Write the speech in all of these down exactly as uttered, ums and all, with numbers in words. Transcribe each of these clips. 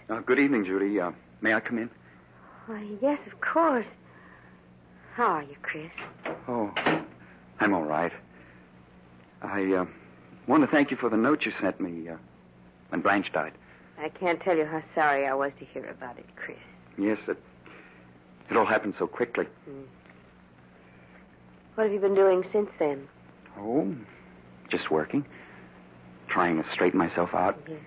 Uh, good evening, Judy. Uh, may I come in? Why, yes, of course. How are you, Chris? Oh, I'm all right. I uh, want to thank you for the note you sent me uh, when Blanche died. I can't tell you how sorry I was to hear about it, Chris. Yes, it, it all happened so quickly. Hmm. What have you been doing since then? Oh, just working. Trying to straighten myself out. Yes.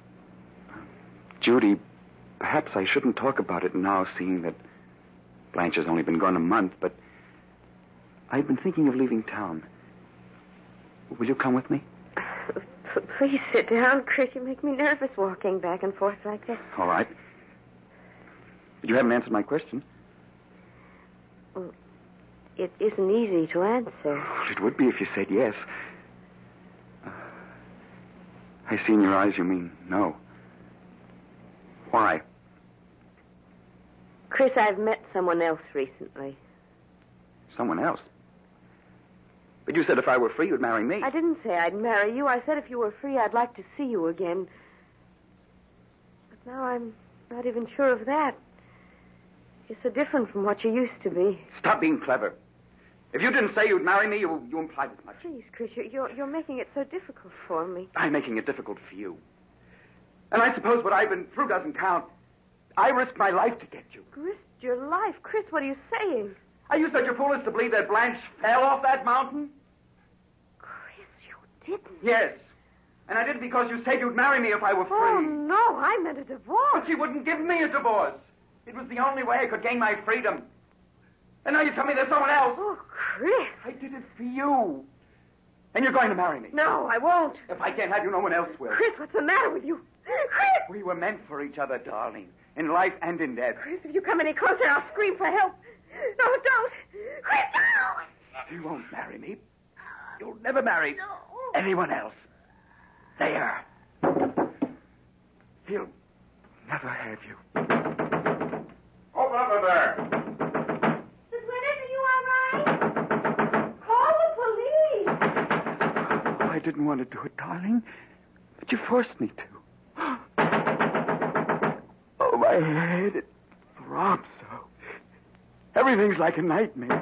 Judy, perhaps I shouldn't talk about it now, seeing that Blanche has only been gone a month, but I've been thinking of leaving town. Will you come with me? P- Please sit down, Chris. You make me nervous walking back and forth like that. All right. But you haven't answered my question. Well, it isn't easy to answer. Well, it would be if you said yes. Uh, I see in your eyes you mean no. Why? Chris, I've met someone else recently. Someone else? But you said if I were free, you'd marry me. I didn't say I'd marry you. I said if you were free, I'd like to see you again. But now I'm not even sure of that. You're so different from what you used to be. Stop being clever. If you didn't say you'd marry me, you, you implied as much. Please, Chris, you're, you're, you're making it so difficult for me. I'm making it difficult for you. And I suppose what I've been through doesn't count. I risked my life to get you. Risked your life? Chris, what are you saying? Are you such a fool as to believe that Blanche fell off that mountain? Chris, you didn't. Yes. And I did it because you said you'd marry me if I were free. Oh, no, I meant a divorce. But she wouldn't give me a divorce. It was the only way I could gain my freedom. And now you tell me there's someone else. Oh, Chris. I did it for you. And you're going to marry me. No, I won't. If I can't have you, no one else will. Chris, what's the matter with you? Chris! We were meant for each other, darling. In life and in death. Chris, if you come any closer, I'll scream for help. No, don't. Chris, no! You won't marry me. You'll never marry No. anyone else. There. He'll never have you. Open up in there. Is whenever you all right? Call the police. Oh, I didn't want to do it, darling. But you forced me to. Oh, my head, it throbs so. Everything's like a nightmare.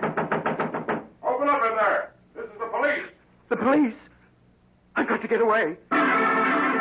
Open up in there. This is the police. The police? I've got to get away.